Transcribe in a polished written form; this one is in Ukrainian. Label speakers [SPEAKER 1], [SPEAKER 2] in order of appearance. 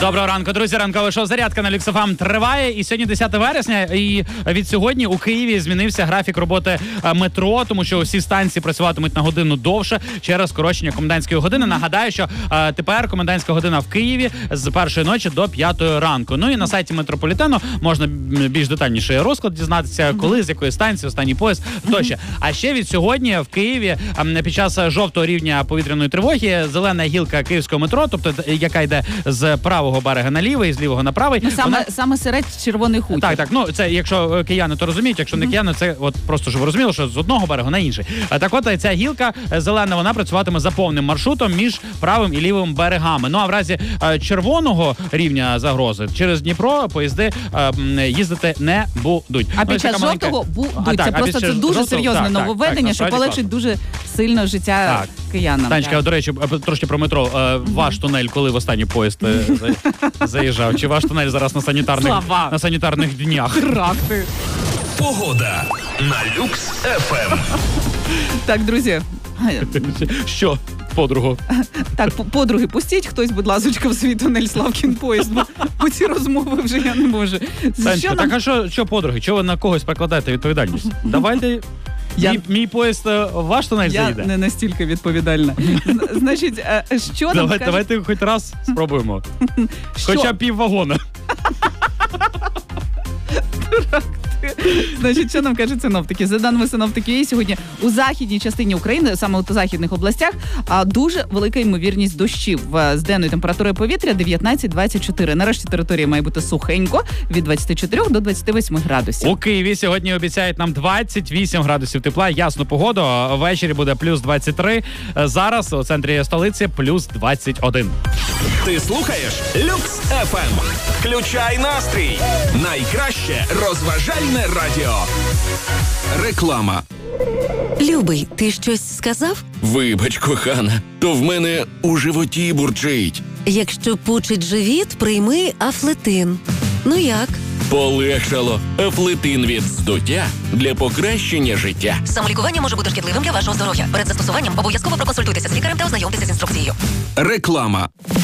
[SPEAKER 1] Доброго ранку, друзі. Ранкове шоу «Зарядка» на Люкс ФМ триває. І сьогодні 10 вересня. І від сьогодні у Києві змінився графік роботи метро, тому що усі станції працюватимуть на годину довше через скорочення комендантської години. Нагадаю, що тепер комендантська година в Києві з 1-ї ночі до 5-ї ранку. Ну і на сайті метрополітену можна більш детальніше розклад дізнатися, коли, з якої станції, останній поїзд, тощо. А ще від сьогодні в Києві під час жовтого рівня повітряної тривоги зелена гілка київського метро, тобто яка йде з правого берега на лівий, з лівого на правий.
[SPEAKER 2] Ну, саме серед Червоний Хутір.
[SPEAKER 1] Так. Ну, це якщо кияни то розуміють, якщо не кияни, це от просто, щоб ви розуміли, що з одного берега на інший. Так от ця гілка зелена, вона працюватиме за повним маршрутом між правим і лівим берегами. Ну, а в разі червоного рівня загрози через Дніпро поїзди їздити не будуть.
[SPEAKER 2] А під час жовтого будуть. Це просто це дуже серйозне нововведення, що полегшить дуже сильно життя киянам.
[SPEAKER 1] Танечка, до речі, трошки про метро. Ваш тунель, коли в останній поїзд заїжджав? Чи ваш тунель зараз на санітарних днях?
[SPEAKER 3] Погода на Люкс ФМ.
[SPEAKER 2] Так, друзі.
[SPEAKER 1] Що, подругу?
[SPEAKER 2] Так, подруги, пустіть хтось, будь ласочка, в свій тунель Славкін поїзд, бо ці розмови вже я не можу.
[SPEAKER 1] Танечка, так а що подруги? Чого ви на когось покладаєте відповідальність? Давайте... Мій поїзд ваш тунель заїде?
[SPEAKER 2] Я не настільки відповідальна. Значить, що нам кажуть?
[SPEAKER 1] Давайте хоч раз спробуємо. Хоча б піввагона.
[SPEAKER 2] Значить, що нам кажуть синоптики? За даними синоптики, сьогодні у західній частині України, саме у західних областях, дуже велика ймовірність дощів. З денною температурою повітря 19-24. Нарешті територія має бути сухенько від 24 до 28 градусів.
[SPEAKER 1] У Києві сьогодні обіцяють нам 28 градусів тепла, ясну погоду. Ввечері буде плюс 23. Зараз у центрі столиці плюс 21.
[SPEAKER 3] Ти слухаєш Люкс ФМ. Включай настрій. Найкраще розважальне радіо. Реклама.
[SPEAKER 4] Любий, ти щось сказав?
[SPEAKER 5] Вибач, кохана, то в мене у животі бурчить.
[SPEAKER 4] Якщо пучить живіт, прийми Афлетин. Ну як?
[SPEAKER 5] Полегшало. Афлетин від вздуття для покращення життя.
[SPEAKER 4] Самолікування може бути шкідливим для вашого здоров'я. Перед застосуванням обов'язково проконсультуйтеся з лікарем та ознайомтеся з інструкцією.
[SPEAKER 3] Реклама.